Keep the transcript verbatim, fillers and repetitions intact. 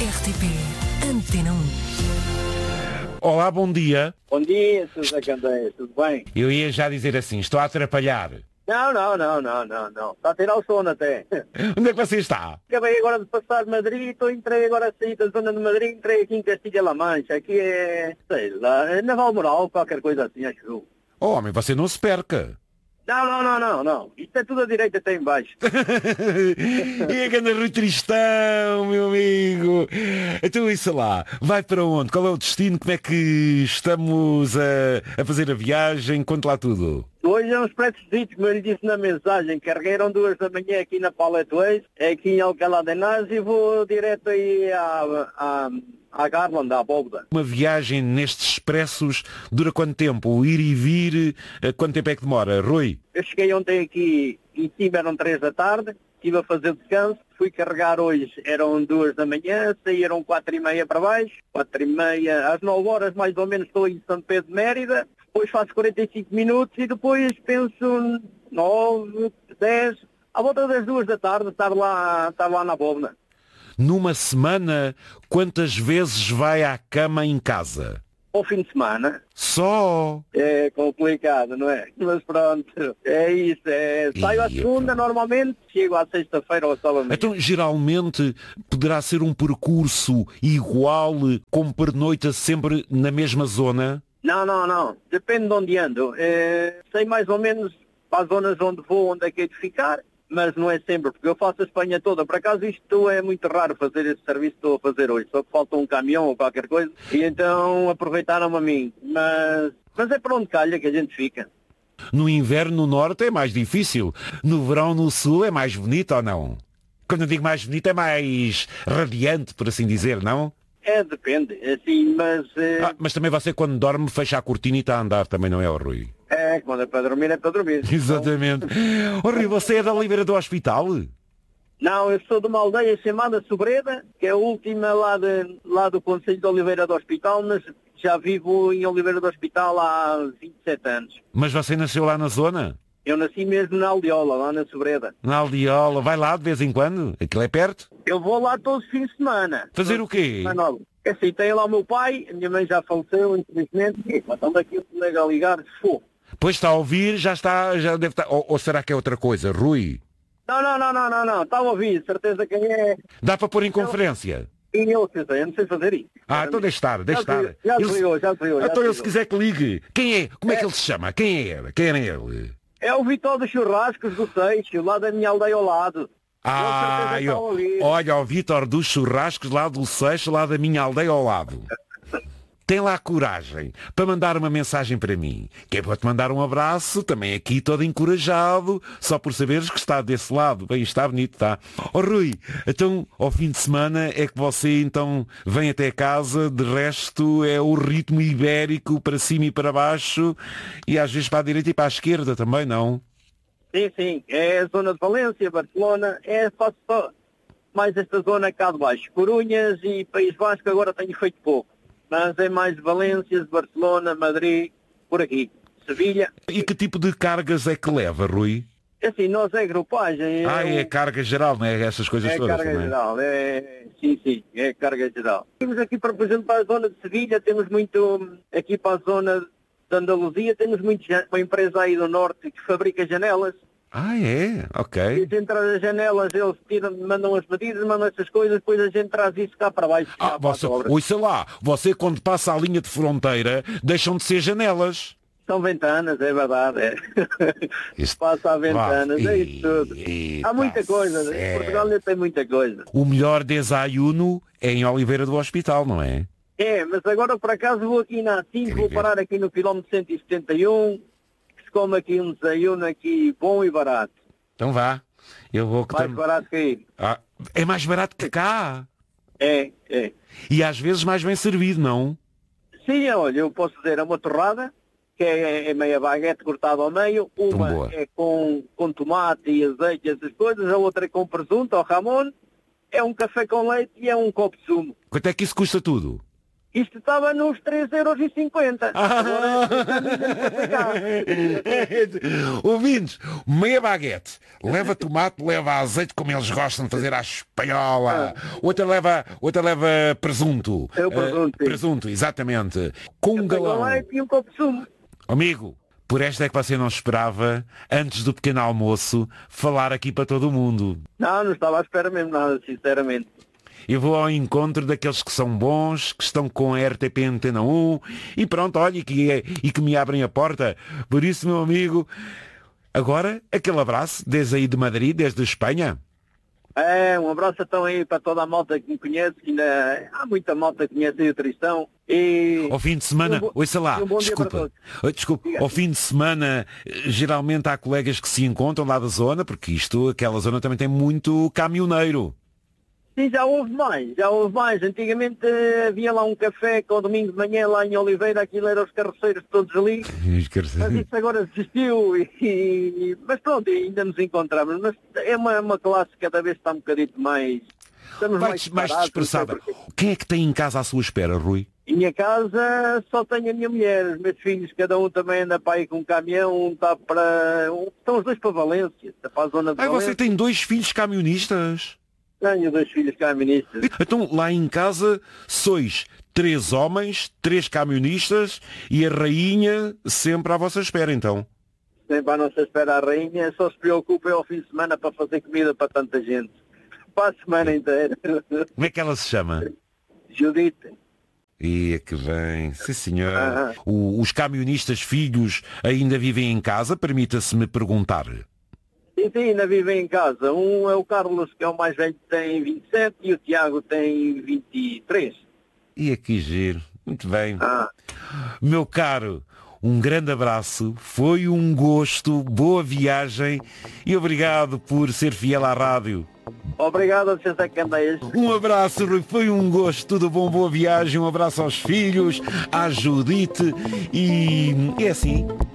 R T P Antena um. Olá, bom dia. Bom dia, Sousa Candeias, tudo bem? Eu ia já dizer assim, estou a atrapalhar. Não, não, não, não, não, não. Está a tirar o sono até. Onde é que você está? Acabei agora de passar de Madrid, estou, entrei agora a sair da zona de Madrid, entrei aqui em Castilha-La Mancha. Aqui é, sei lá, é Naval Moral, qualquer coisa assim, acho eu. Oh, homem, você não se perca. Não, não, não, não, não. Isto é tudo à direita até em baixo. E a grande Rui Tristão, meu amigo. Então isso lá, vai para onde? Qual é o destino? Como é que estamos a, a fazer a viagem? Conte lá tudo. Hoje é uns pretos, como eu lhe disse na mensagem, carregaram duas da manhã aqui na Palette Ways, aqui em Alcalá de Henares, e vou direto aí à, à, à Garland, à Bóveda. Uma viagem nestes expressos dura quanto tempo? O ir e vir, quanto tempo é que demora, Rui? Eu cheguei ontem aqui, em cima eram três da tarde, estive a fazer descanso, fui carregar hoje, eram duas da manhã, saíram quatro e meia para baixo, quatro e meia, às nove horas mais ou menos estou em São Pedro de Mérida, depois faço quarenta e cinco minutos e depois penso nove, dez, à volta das duas da tarde estar lá, estar lá na Bóveda. Numa semana, quantas vezes vai à cama em casa? Ao fim de semana. Só? É complicado, não é? Mas pronto, é isso. É... Saio à Ia, segunda pronto. Normalmente, chego à sexta-feira ao sábado. Então, geralmente, poderá ser um percurso igual, como pernoita sempre na mesma zona? Não, não, não. Depende de onde ando. É... Sei mais ou menos para as zonas onde vou, onde é que é de ficar, mas não é sempre, porque eu faço a Espanha toda. Por acaso isto é muito raro fazer esse serviço que estou a fazer hoje, só que falta um caminhão ou qualquer coisa, e então aproveitaram-me a mim. Mas, mas é para onde calha que a gente fica. No inverno no norte é mais difícil, no verão no sul é mais bonito ou não? Quando eu digo mais bonito é mais radiante, por assim dizer, não? É, depende, assim, mas... É... Ah, mas também você quando dorme fecha a cortina e está a andar, também não é, o Rui? É, quando é para dormir é para dormir. Exatamente. Ô Rui, você é da Oliveira do Hospital? Não, eu sou de uma aldeia chamada Sobreda, que é a última lá, de, lá do Conselho de Oliveira do Hospital, mas já vivo em Oliveira do Hospital há vinte e sete anos. Mas você nasceu lá na zona? Eu nasci mesmo na Aldeola, lá na Sobreda. Na Aldeola, vai lá de vez em quando? Aquilo é perto? Eu vou lá todos os fins de semana. Fazer o quê? É assim, tem lá o meu pai, a minha mãe já faleceu, infelizmente, e então daqui o colega a ligar, fogo. Pois está a ouvir, já está, já deve estar... Ou, ou será que é outra coisa, Rui? Não, não, não, não, não, não, está a ouvir, certeza quem é. Dá para pôr em conferência? E eu, eu não sei fazer isso. Ah, então deixe estar, deixe Já estar. Já Ele- desligou, já desligou. já Então ele desligou. se quiser que ligue. Quem é? Como é que ele se chama? Quem é ele? Quem era ele? É o Vitor dos Churrascos do Seixo, lá da minha aldeia ao lado. Ah, certeza está a ouvir. olha, o Vítor dos Churrascos lá do Seixo, lá da minha aldeia ao lado. Tem lá coragem para mandar uma mensagem para mim, que é para te mandar um abraço, também aqui todo encorajado, só por saberes que está desse lado. Bem, está bonito, está. Oh Rui, então ao fim de semana é que você então vem até casa, de resto é o ritmo ibérico para cima e para baixo, e às vezes para a direita e para a esquerda também, não? Sim, sim, é a zona de Valência, Barcelona, é só, só mais esta zona cá de baixo. Corunhas e País Vasco agora tenho feito pouco, mas é mais Valência, Barcelona, Madrid, por aqui, Sevilha. E que tipo de cargas é que leva, Rui? Assim, nós é grupagem. Ah, é carga geral, não é? Essas coisas É todas carga também. geral, é, sim, sim, é carga geral. Temos aqui, por exemplo, para a zona de Sevilha, temos muito, aqui para a zona de Andaluzia, temos muito, uma empresa aí do Norte que fabrica janelas. Ah, é? E Ok. a gente traz as janelas, eles tiram, mandam as medidas, mandam essas coisas, depois a gente traz isso cá para baixo. Ah, cá para você, as obras. ouça lá, você quando passa a linha de fronteira, deixam de ser janelas. São ventanas, é verdade. É. Isto- Passa a ventanas, Vá, é isso tudo. e- Há muita tá coisa, certo. em Portugal ainda tem muita coisa. O melhor desayuno é em Oliveira do Hospital, não é? É, mas agora por acaso vou aqui na A cinco, vou parar aqui no quilómetro cento e setenta e um, que se come aqui um desayuno aqui bom e barato. Então vá. Eu vou que Mais tam- barato que aí. Ah, é mais barato que cá. É, é. E às vezes mais bem servido, não? Sim, olha, eu posso dizer, é uma torrada, que é, é meia baguete cortada ao meio, uma boa. é com, com tomate e azeite e essas coisas, a outra é com presunto ou jamón, é um café com leite e é um copo de sumo. Quanto é que isso custa tudo? Isto estava nos três euros e cinquenta. Ah. Ouvintes, meia baguete, leva tomate, leva azeite, como eles gostam de fazer à espanhola. Outra leva, outra leva presunto. É o presunto. Uh, presunto, exatamente. Com um galão. E um copo de sumo. Amigo, por esta é que você não esperava, antes do pequeno almoço, falar aqui para todo o mundo. Não, não estava à espera mesmo nada, sinceramente. Eu vou ao encontro daqueles que são bons, que estão com a R T P Antena um e pronto, olha, e que, é, e que me abrem a porta. Por isso, meu amigo, agora aquele abraço desde aí de Madrid, desde Espanha. É, um abraço então aí para toda a malta que me conhece, que ainda há muita malta que conhece aí o Tristão. E... Ao fim de semana, um ouça lá, um bom desculpa, desculpa, ao fim de semana geralmente há colegas que se encontram lá da zona, porque isto, aquela zona também tem muito caminhoneiro. Sim, já houve mais, já houve mais. Antigamente eh, havia lá um café com o domingo de manhã lá em Oliveira, aquilo eram os carroceiros todos ali. Mas isso agora desistiu, e, e, mas pronto, ainda nos encontramos. Mas é uma, uma classe que cada vez está um bocadito mais... Estamos mais, mais, mais separados, dispersada. Quem é que tem em casa à sua espera, Rui? Em minha casa só tenho a minha mulher, os meus filhos, cada um também anda para aí com um caminhão, um está para... Um, estão os dois para Valência, está para a zona de Ai, Valência. você tem dois filhos camionistas? Tenho dois filhos camionistas. Então, lá em casa, sois três homens, três camionistas e a rainha sempre à vossa espera, então. Sempre à nossa espera a rainha, só se preocupa ao fim de semana para fazer comida para tanta gente. Para a semana inteira. Como é que ela se chama? Judite. Ia que bem, sim senhor. Ah. O, os camionistas filhos ainda vivem em casa, permita-se-me perguntar. Sim, sim, ainda vivem em casa. Um é o Carlos, que é o mais velho, tem vinte e sete, e o Tiago tem vinte e três. Ia que giro, muito bem. Ah. Meu caro, um grande abraço, foi um gosto, boa viagem e obrigado por ser fiel à rádio. Obrigado a vocês é que andeias. Um abraço, Rui, foi um gosto, tudo bom, boa viagem, um abraço aos filhos, à Judite e é assim.